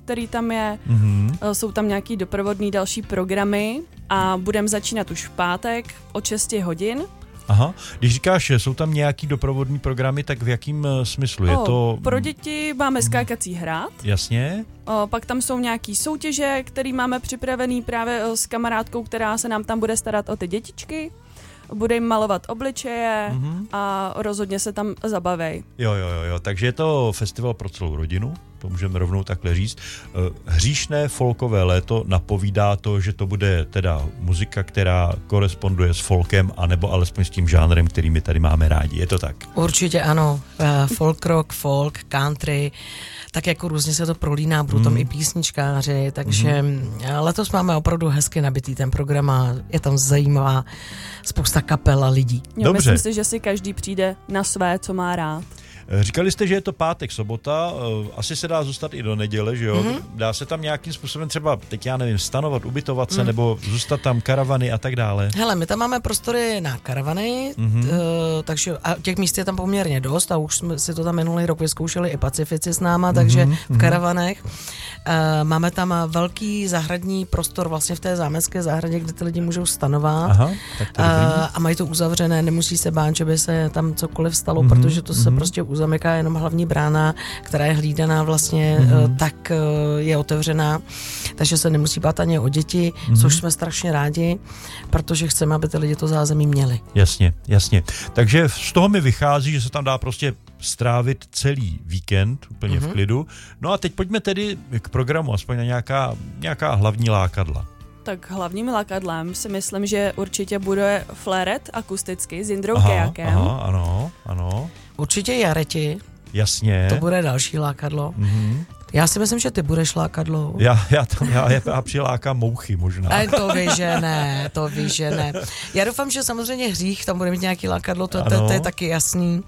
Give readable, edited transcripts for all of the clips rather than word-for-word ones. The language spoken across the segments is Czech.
který tam je, jsou tam nějaký doprovodný další programy a budeme začínat už v pátek od 6 hodin. Aha, když říkáš, že jsou tam nějaký doprovodní programy, tak v jakým smyslu? Je to... Pro děti máme skákací hrad. Jasně. Pak tam jsou nějaký soutěže, které máme připravený právě s kamarádkou, která se nám tam bude starat o ty dětičky. Bude jim malovat obličeje a rozhodně se tam zabavej. Jo, takže je to festival pro celou rodinu, to můžeme rovnou takhle říct. Hříšné folkové léto napovídá to, že to bude teda muzika, která koresponduje s folkem, anebo alespoň s tím žánrem, který my tady máme rádi. Je to tak? Určitě ano. Folk rock, folk, country, tak jako různě se to prolíná, budou tam i písničkáři, takže letos máme opravdu hezky nabitý ten program a je tam zajímavá spousta kapel a lidí. Jo, myslím si, že si každý přijde na své, co má rád. Říkali jste, že je to pátek, sobota, asi se dá zůstat i do neděle, že jo? Dá se tam nějakým způsobem třeba, teď já nevím, stanovat, ubytovat se, nebo zůstat tam karavany a tak dále? Hele, my tam máme prostory na karavany, takže a těch míst je tam poměrně dost a už jsme si to tam minulý rok vyzkoušeli i Pacifici s náma, takže v karavanech. Máme tam velký zahradní prostor vlastně v té zámecké zahradě, kde ty lidi můžou stanovat. Aha, tak to a mají to uzavřené, nemusí se bát, že by se tam cokoliv stalo, protože to se prostě zamyká jenom hlavní brána, která je hlídaná vlastně, tak je otevřená, takže se nemusí bát ani o děti, což jsme strašně rádi, protože chceme, aby ty lidi to zázemí měli. Jasně. Takže z toho mi vychází, že se tam dá prostě strávit celý víkend úplně v klidu. No a teď pojďme tedy k programu, aspoň na nějaká hlavní lákadla. Tak hlavním lákadlem si myslím, že určitě bude fléret akusticky s Jindrou Kejakem. Ano. Určitě Jareti. Jasně. To bude další lákadlo. Já si myslím, že ty budeš lákadlo. Já přilákám mouchy možná. To víš, že ne. Já doufám, že samozřejmě Hřích tam bude mít nějaký lákadlo, to je taky jasný.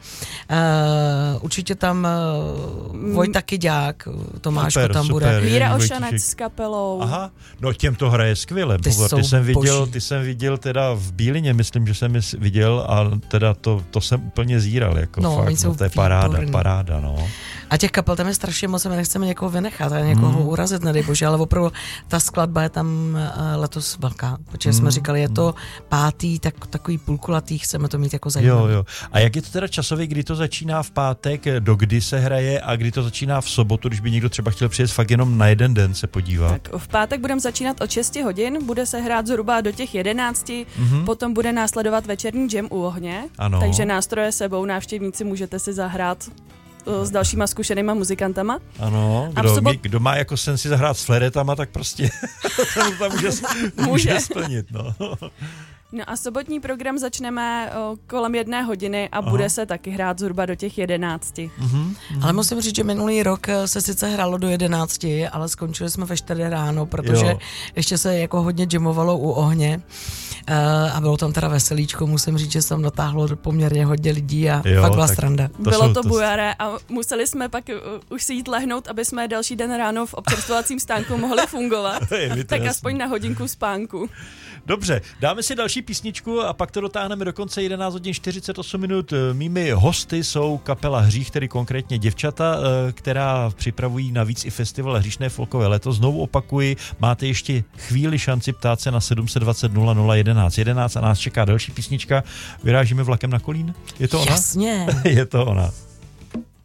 Určitě tam Vojta Kyďák, Tomáško tam bude. Míra Ošanec s kapelou. Aha, no těm to hraje skvěle. Ty jsem viděl teda v Bílině, myslím, že jsem je viděl a teda to jsem úplně zíral, jako fakt, to je paráda, no. A těch kapel tam je strašně moc, my nechceme někoho vynechat a někoho urazit, nedej bože, ale opravdu ta skladba je tam letos velká, protože jsme říkali, je to pátý, takový půlkulatý, chceme to mít jako zajímavý. Jo. A jak je to teda časově, kdy to začíná v pátek, do kdy se hraje a kdy to začíná v sobotu, když by někdo třeba chtěl přijet fakt jenom na jeden den se podívat? Tak v pátek budeme začínat od 6 hodin, bude se hrát zhruba do těch 11, potom bude následovat večerní jam u ohně, takže nástroje sebou, návštěvníci můžete si zahrát s dalšíma zkušenýma muzikantama. Ano, kdo má jako sen si zahrát s fléretama, tak prostě to může splnit. No a sobotní program začneme kolem 1 hodiny a bude se taky hrát zhruba do těch 11. Ale musím říct, že minulý rok se sice hrálo do 11, ale skončili jsme ve 4 ráno, protože ještě se jako hodně jamovalo u ohně a bylo tam teda veselíčko, musím říct, že jsem natáhlo poměrně hodně lidí a fakt byla sranda. Bylo to bujaré a museli jsme pak už si jít lehnout, aby jsme další den ráno v občerstvovacím stánku mohli fungovat, tak aspoň na hodinku spánku. Dobře, dáme si další písničku a pak to dotáhneme do konce 11 hodin 48 minut. Mými hosty jsou kapela Hřích, tedy konkrétně děvčata, která připravují navíc i festival Hříšné folkové léto. Znovu opakuji, máte ještě chvíli šanci ptát se na 720 00 11 11 a nás čeká další písnička. Vyrážíme vlakem na Kolín? Je to ona? Jasně. Je to ona.